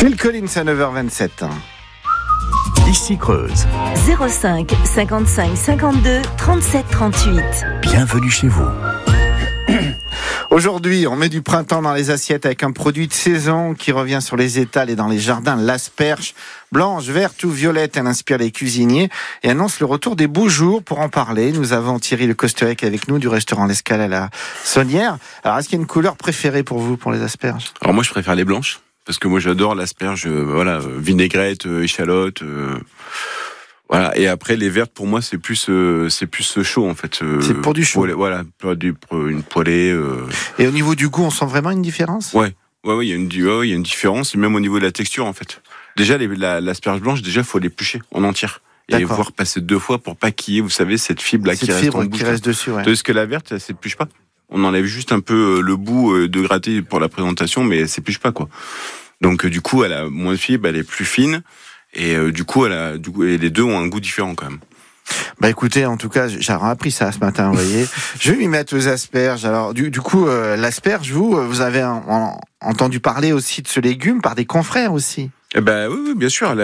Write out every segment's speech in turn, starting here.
Phil Collins à 9h27. Ici Creuse. 05 55 52 37 38. Bienvenue chez vous. Aujourd'hui, on met du printemps dans les assiettes avec un produit de saison qui revient sur les étals et dans les jardins, l'asperge. Blanche, verte ou violette, elle inspire les cuisiniers et annonce le retour des beaux jours. Pour en parler, nous avons Thierry Le Costerec avec nous du restaurant L'Escale à la Saunière. Alors, est-ce qu'il y a une couleur préférée pour vous, pour les asperges ? Alors moi, je préfère les blanches parce que moi, j'adore l'asperge, vinaigrette, échalote. Voilà. Et après, les vertes, pour moi, c'est plus chaud, en fait. C'est pour du chaud. Voilà, une poêlée. Et au niveau du goût, on sent vraiment une différence ? Ouais, il y a une différence, et même au niveau de la texture, en fait. Déjà, l'asperge blanche, faut l'éplucher en entière. Et voir passer 2 fois pour pas qu'il y ait, vous savez, cette fibre-là qui reste en bouche. Qui reste dessus, ouais. Parce que la verte, elle s'épluche pas. On enlève juste un peu le bout de gratter pour la présentation, mais elle s'épluche pas, quoi. Donc, du coup, elle a moins de fibres, elle est plus fine. Et du coup, et les deux ont un goût différent quand même. Bah écoutez, en tout cas, j'ai appris ça ce matin, vous voyez. Je vais lui mettre aux asperges. Alors du coup, l'asperge, vous avez entendu parler aussi de ce légume par des confrères aussi. Eh ben oui, bien sûr.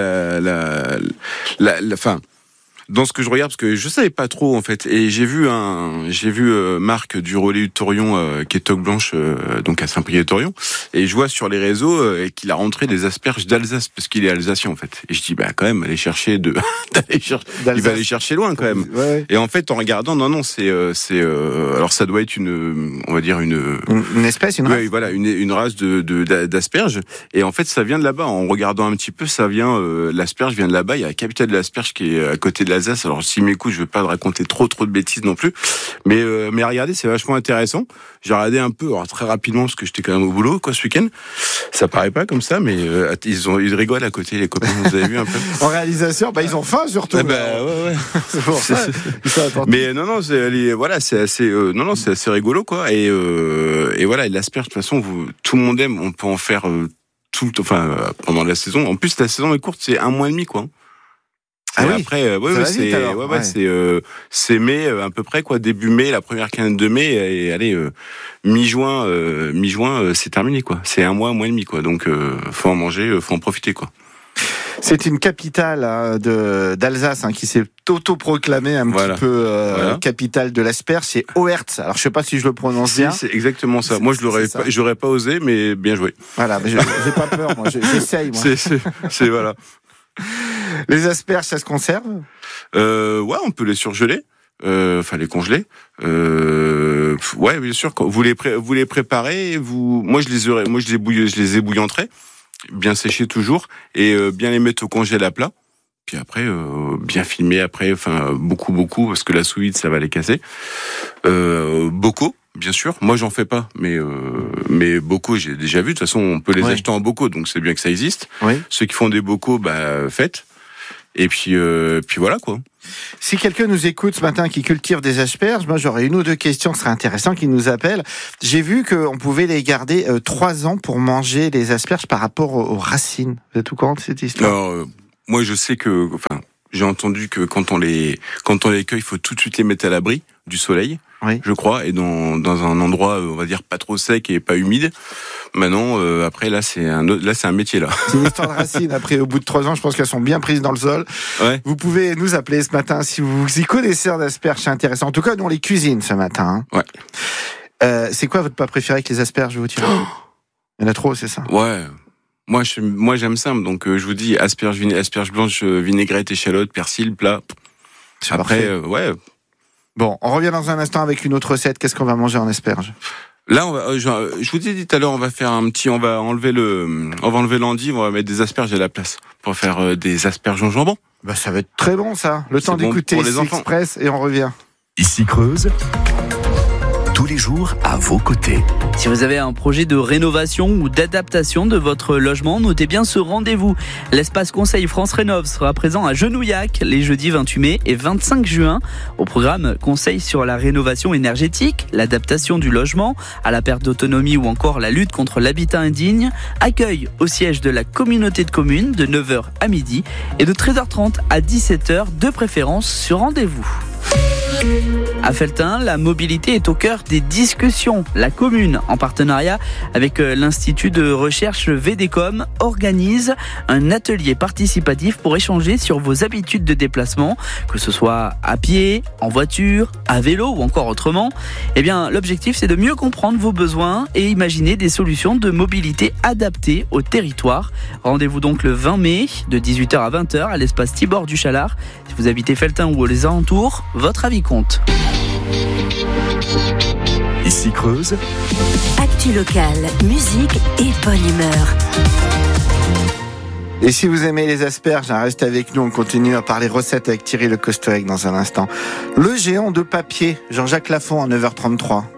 Dans ce que je regarde, parce que je savais pas trop en fait, et j'ai vu Marc du relais du Torion qui est toque blanche, donc à Saint-Priest-Torion, et je vois sur les réseaux qu'il a rentré des asperges d'Alsace parce qu'il est alsacien en fait. Et je dis quand même il va aller chercher loin quand même. Ouais. Et en fait en regardant, non, c'est alors ça doit être une espèce, une race. Ouais, voilà, une race d'asperges. Et en fait ça vient de là-bas. En regardant un petit peu, l'asperge vient de là-bas. Il y a la capitale de l'asperge qui est à côté de l'Alsace. Alors si m'écoute, je veux pas raconter trop de bêtises non plus, mais regardez, c'est vachement intéressant. J'ai regardé un peu, très rapidement parce que j'étais quand même au boulot ce week-end. Ça paraît pas comme ça, mais ils rigolent à côté, les copains. Vous avez vu un peu en réalisation, ils ont faim surtout. Ouais. C'est pour ça. Mais non, c'est assez rigolo quoi. Et voilà, et l'asperge de toute façon, tout le monde aime. On peut en faire pendant la saison. En plus, la saison est courte, c'est 1 mois et demi quoi. Ah oui, après, c'est mai à peu près quoi, début mai, la première quinzaine de mai, et allez, mi-juin, c'est terminé quoi. C'est 1 mois, 1 mois et demi quoi. Donc faut en manger, faut en profiter quoi. C'est une capitale d'Alsace qui s'est autoproclamée petit peu capitale de l'asperge. C'est Oertz. Alors je sais pas si je le prononce bien. C'est exactement ça. Moi j'aurais pas osé, mais bien joué. Voilà, mais j'ai pas peur. Moi, j'essaye. Moi. C'est voilà. Les asperges, ça se conserve ? On peut les surgeler, les congeler. Bien sûr. Quand vous les préparez, moi je les ébouillanterai, bien séchés toujours, et bien les mettre au congèle à plat. Puis après, bien filmer après, beaucoup, parce que la sous vide ça va les casser. Bocaux. Bien sûr, moi j'en fais pas, mais bocaux j'ai déjà vu. De toute façon, on peut les acheter en bocaux, donc c'est bien que ça existe. Oui. Ceux qui font des bocaux, faites. Et puis voilà quoi. Si quelqu'un nous écoute ce matin qui cultive des asperges, moi j'aurais 1 ou 2 questions, ce serait intéressant qu'il nous appelle. J'ai vu qu'on pouvait les garder 3 ans pour manger les asperges par rapport aux racines. Vous êtes au courant de cette histoire ? Alors, moi je sais que, j'ai entendu que quand on les cueille, il faut tout de suite les mettre à l'abri du soleil. Oui. Je crois, et dans un endroit, on va dire, pas trop sec et pas humide. Maintenant, après, là, c'est un métier, là. C'est une histoire de racines. Après, au bout de 3 ans, je pense qu'elles sont bien prises dans le sol. Ouais. Vous pouvez nous appeler ce matin si vous y connaissez d'asperges, c'est intéressant. En tout cas, nous, on les cuisine ce matin. Ouais. C'est quoi votre plat préféré avec les asperges, vous tirez ? Il y en a trop, c'est ça ? Ouais. Moi, j'aime simple. Donc, je vous dis, asperges blanches, vinaigrette, échalote, persil, plat. Après, Bon, on revient dans un instant avec une autre recette. Qu'est-ce qu'on va manger en asperges ? Là, je vous ai dit tout à l'heure, on va faire on va enlever l'endive, on va mettre des asperges à la place pour faire des asperges en jambon. Ça va être très bon ça. Le temps d'écouter ici Express et on revient. Ici Creuse, tous les jours à vos côtés. Si vous avez un projet de rénovation ou d'adaptation de votre logement, notez bien ce rendez-vous. L'espace Conseil France Rénov sera présent à Genouillac les jeudis 28 mai et 25 juin. Au programme, conseils sur la rénovation énergétique, l'adaptation du logement, à la perte d'autonomie ou encore la lutte contre l'habitat indigne. Accueil au siège de la communauté de communes de 9h à midi et de 13h30 à 17h, de préférence sur rendez-vous. À Felletin, la mobilité est au cœur des discussions. La commune, en partenariat avec l'Institut de recherche VDCOM, organise un atelier participatif pour échanger sur vos habitudes de déplacement, que ce soit à pied, en voiture, à vélo ou encore autrement. Eh bien, l'objectif, c'est de mieux comprendre vos besoins et imaginer des solutions de mobilité adaptées au territoire. Rendez-vous donc le 20 mai, de 18h à 20h, à l'espace Tibor du Chalard. Si vous habitez Felletin ou les alentours, votre avis compte. Ici Creuse, Actu locale, musique et bonne humeur. Et si vous aimez les asperges, restez avec nous, on continue à parler recettes avec Thierry Le Costerec dans un instant. Le géant de papier, Jean-Jacques Lafont à 9h33.